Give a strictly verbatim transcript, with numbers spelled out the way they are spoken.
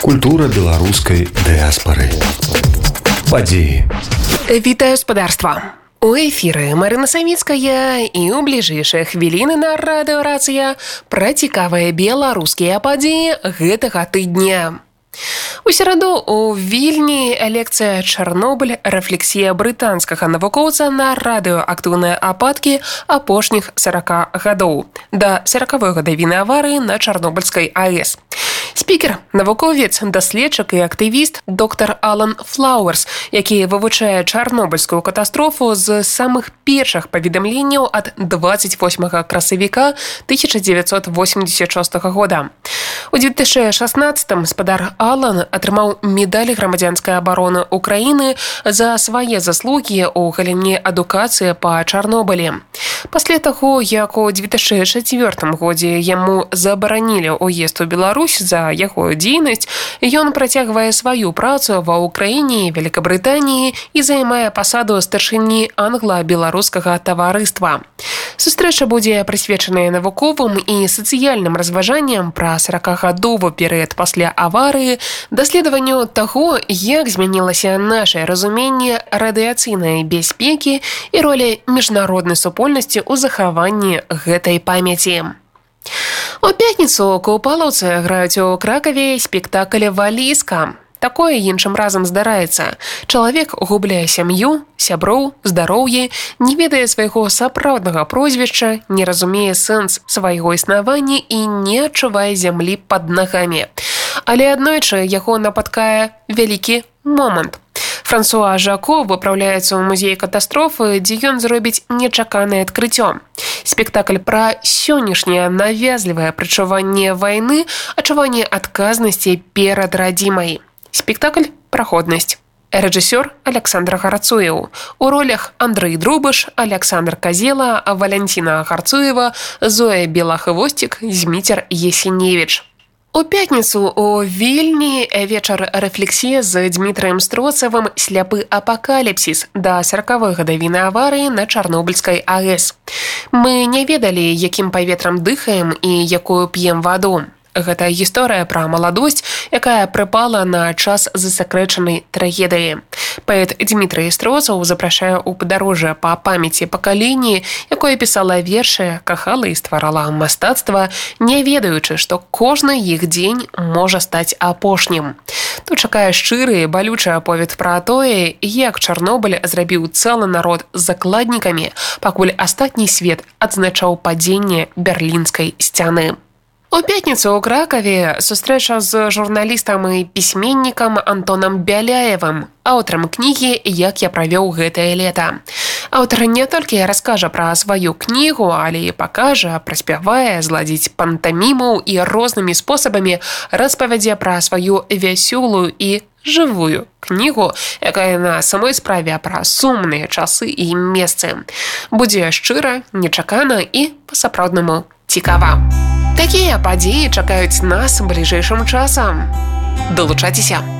Культура беларускай дыаспары. Падзеі. Вітаю спадарства. У эфіры Марына Савіцкая і ў бліжэйшыя хвіліны на радыёрацыя пра цікавыя беларускія падзеі гэтага тыдня. У сераду у Вільні лекцыя «Чарнобыль. Рэфлексія брытанскага навукоўца на радыёактыўныя ападкі апошніх сорока гадоў да сорокавой гадавіны аварыі на Чарнобыльскай АЭС. Спікер, навуковец, даследчык і актывіст доктар Алан Флауэрс, які вывучае чарнобыльскую катастрофу з самых першых паведамленняў ад двадцать восьмага красавіка тысяча девятьсот восемьдесят шостага года. У две тысячи шестнадцатым спадар Алан атрымаў медаль грамадзянскай абароны Украіны за свае заслугі ў галіне адукацыі па Чарнобылі. Пасля таго, як у две тысячи чацвёртым годзе яму забаранілі ўезд у Беларусь за яго дзейнасць, ён працягвае сваю працу ва Ўкраіне і Великабрытаніі і займае пасаду старшыні англа-беларускага таварыства. Сустрэча будзе прысвечаная навуковым і сацыяльным разважанням пра сорокагадовы перыяд пасля аварыі, даследаванню таго, як змянілася нашае разуменне радыяцыйнай бяспекі і ролі міжнароднай супольнасці ў захаванні гэтай памяці. У пятніцу купалаўцы граюць у Кракаве спектакль «Валізка». Такое іншым разам здараецца. Чалавек губляе сям'ю, сяброў, здароўе, не ведае свайго сапраўднага прозвішча, не разумее сэнс свайго існавання і не адчувае зямлі пад нагамі. Але аднойчы яго напаткае вялікі момант. Франсуа Жако выпраўляецца ў музей катастрофы, дзе ён зробіць нечаканае адкрыццё. Спектакль пра сённяшняе навязлівае прачуванне вайны, адчуванне адказнасці перад радзімай. Спектакль «Праходнасць». Рэжысёр Александр Гарцуеў. У ролях Андрэй Друбыш, Александр Казела, Валянціна Гарцуева, Зоя Белахвостик, Зміцер Есеневіч. У пятніцу у Вільні вечар рэфлексія з Дмітрыем Строцавым «Сляпы апакаліпсіс» да сорокавой гадавіны аварыі на Чарнобыльскай АЭС. Мы не ведалі, якім паветрам дыхаем і якую п'ем ваду. Гэта гісторыя пра маладосць, якая прыпала на час засакрэчанай трагедыі. Паэт Дмітрый Строцаў запрашае ў падарожжа па памяці пакаленні, якое пісала вершы, кахала і стварала мастацтва, не ведаючы, што кожны іх дзень можа стаць апошнім. Тут чакае шчыры, балючы аповед пра тое, як Чарнобыль зрабіў цэлы народ закладнікамі, пакуль астатні свет адзначаў падзенне берлінскай сцяны. У пятніцу ў Кракаве сустрэча з журналістам і пісьменнікам Антонам Бяляевым, аўтарам кнігі «Як я правёў гэтае лета». Аўтар не толькі раскажа пра сваю кнігу, але і пакажа, праспявае, зладзіць пантаміму і рознымі спосабамі распавядзе пра сваю вясёлую і жывую кнігу, якая на самой справе пра сумныя часы і месцы. Будзе шчыра, нечакана і па-сапраўднаму цікава. Такія падзеі чакаюць нас бліжэйшым часам. Далучайцеся!